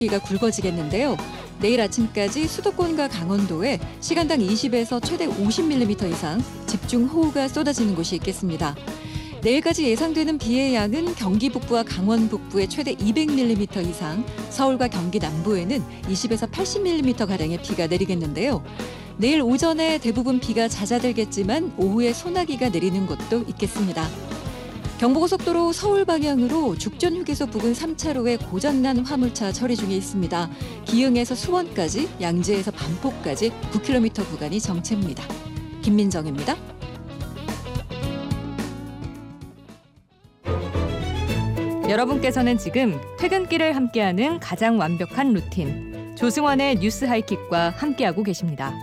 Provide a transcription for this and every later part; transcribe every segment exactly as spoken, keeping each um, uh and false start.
기가 굵어지겠는데요. 내일 아침까지 수도권과 강원도에 시간당 이십에서 최대 오십 밀리미터 이상 집중호우가 쏟아지는 곳이 있겠습니다. 내일까지 예상되는 비의 양은 경기 북부와 강원 북부에 최대 이백 밀리미터 이상, 서울과 경기 남부에는 이십에서 팔십 밀리미터가량의 비가 내리겠는데요. 내일 오전에 대부분 비가 잦아들겠지만 오후에 소나기가 내리는 곳도 있겠습니다. 경부고속도로 서울 방향으로 죽전휴게소 부근 삼 차로에 고장난 화물차 처리 중에 있습니다. 기흥에서 수원까지, 양재에서 반포까지 구 킬로미터 구간이 정체입니다. 김민정입니다. 여러분께서는 지금 퇴근길을 함께하는 가장 완벽한 루틴, 조승원의 뉴스 하이킥과 함께하고 계십니다.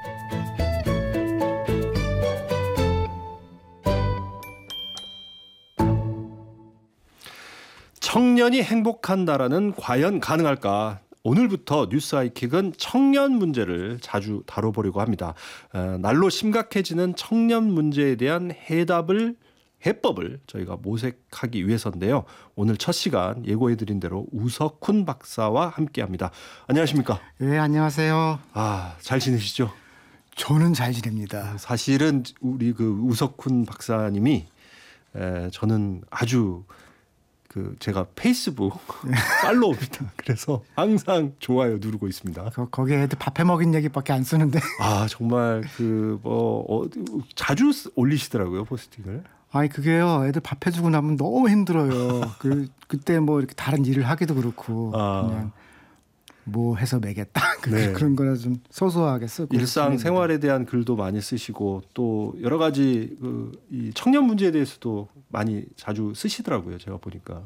청년이 행복한 나라는 과연 가능할까? 오늘부터 뉴스 하이킥은 청년 문제를 자주 다뤄보려고 합니다. 어, 날로 심각해지는 청년 문제에 대한 해답을 해법을 저희가 모색하기 위해서인데요. 오늘 첫 시간 예고해드린 대로 우석훈 박사와 함께합니다. 안녕하십니까? 네, 안녕하세요. 아, 잘 지내시죠? 저는 잘 지냅니다. 사실은 우리 그 우석훈 박사님이 에, 저는 아주 그 제가 페이스북 팔로우입니다. 그래서 항상 좋아요 누르고 있습니다. 거, 거기에 애들 밥해 먹인 얘기밖에 안 쓰는데. 아 정말 그 뭐 어, 자주 올리시더라고요 포스팅을. 아니 그게요, 애들 밥 해주고 나면 너무 힘들어요. 그 그때 뭐 이렇게 다른 일을 하기도 그렇고 아. 그냥 뭐 해서 매겠다 네. 그런 거라 좀 소소하게 쓰고. 일상 생활에 대한 글도 많이 쓰시고 또 여러 가지 그 이 청년 문제에 대해서도 많이 자주 쓰시더라고요. 제가 보니까.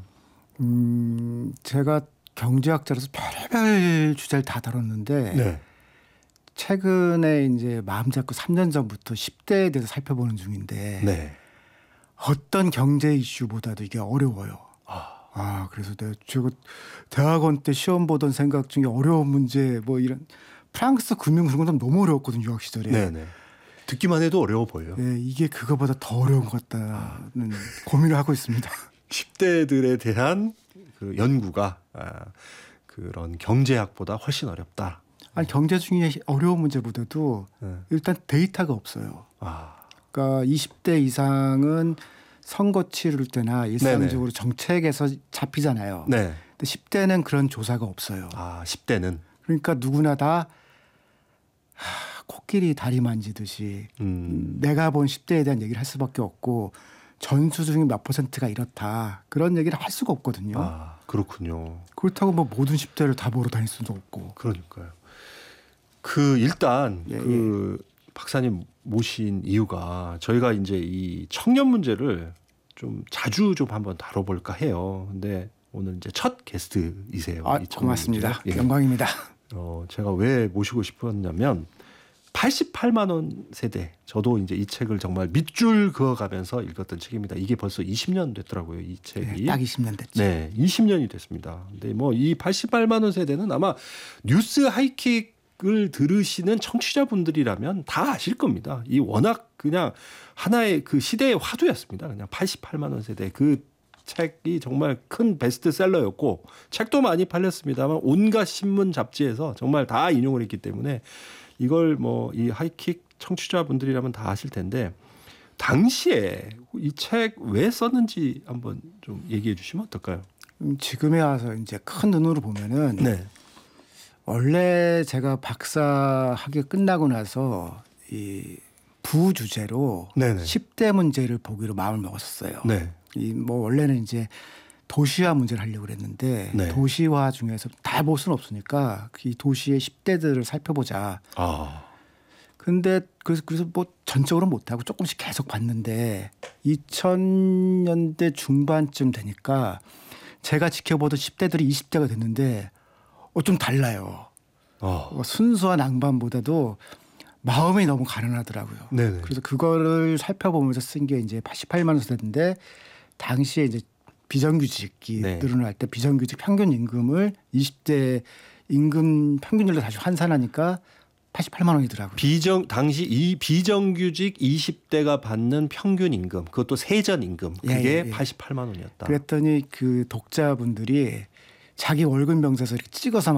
음, 제가 경제학자로서 별별 주제를 다 다뤘는데 네. 최근에 이제 마음 잡고 삼 년 전부터 십 대에 대해서 살펴보는 중인데 네. 어떤 경제 이슈보다도 이게 어려워요. 아, 아 그래서 내가 제가 대학원 때 시험 보던 생각 중에 어려운 문제 뭐 이런 프랑스 금융 그런 건 너무 어려웠거든요. 유학 시절에. 네네. 듣기만 해도 어려워 보여요. 네, 이게 그거보다 더 어려운 것 같다는 아. 고민을 하고 있습니다. 십 대들에 대한 그 연구가 아, 그런 경제학보다 훨씬 어렵다. 아니 경제 중에 어려운 문제보다도 네. 일단 데이터가 없어요. 아. 그러니까 이십 대 이상은 선거 치를 때나 일상적으로 네네. 정책에서 잡히잖아요. 네. 근데 십 대는 그런 조사가 없어요. 아, 십 대는. 그러니까 누구나 다 하, 코끼리 다리 만지듯이 음. 내가 본 십 대에 대한 얘기를 할 수밖에 없고 전수 중에 몇 퍼센트가 이렇다. 그런 얘기를 할 수가 없거든요. 아, 그렇군요. 그렇다고 뭐 모든 십 대를 다 보러 다닐 수도 없고. 그러니까요. 그 일단 예, 그 예. 박사님 모신 이유가 저희가 이제 이 청년 문제를 좀 자주 좀 한번 다뤄볼까 해요. 근데 오늘 이제 첫 게스트이세요. 아, 고맙습니다. 예. 영광입니다. 어, 제가 왜 모시고 싶었냐면 팔십팔만 원 세대. 저도 이제 이 책을 정말 밑줄 그어가면서 읽었던 책입니다. 이게 벌써 이십 년 됐더라고요. 이 책이. 네, 딱 이십 년 됐죠. 네, 이십 년이 됐습니다. 근데 뭐 이 팔십팔만 원 세대는 아마 뉴스 하이킥 을 들으시는 청취자분들이라면 다 아실 겁니다. 이 워낙 그냥 하나의 그 시대의 화두였습니다. 그냥 팔십팔만 원 세대 그 책이 정말 큰 베스트셀러였고 책도 많이 팔렸습니다만 온갖 신문 잡지에서 정말 다 인용을 했기 때문에 이걸 뭐 이 하이킥 청취자분들이라면 다 아실 텐데 당시에 이 책 왜 썼는지 한번 좀 얘기해 주시면 어떨까요? 음, 지금에 와서 이제 큰 눈으로 보면은. 네. 원래 제가 박사 학위 끝나고 나서 이 부주제로 네네. 십 대 문제를 보기로 마음을 먹었었어요. 네. 이 뭐 원래는 이제 도시화 문제를 하려고 그랬는데 네. 도시화 중에서 다 볼 수는 없으니까 이 도시의 십 대들을 살펴보자. 아. 근데 그래서 그래서 뭐 전적으로 못 하고 조금씩 계속 봤는데 이천 년대 중반쯤 되니까 제가 지켜보던 십 대들이 이십 대가 됐는데 어, 좀 달라요. 어. 순수한 낭만보다도 마음이 너무 가난하더라고요. 네네. 그래서 그거를 살펴보면서 쓴 게 이제 팔십팔만 원 세대인데 당시에 이제 비정규직이 네. 늘어날 때 비정규직 평균 임금을 이십 대 임금 평균율로 다시 환산하니까 팔십팔만 원이더라고요. 비정 당시 이 비정규직 이십 대가 받는 평균 임금, 그것도 세전 임금, 그게 예, 예, 예. 팔십팔만 원이었다. 그랬더니 그 독자분들이 자기 월급 명세서 이렇게 찍어서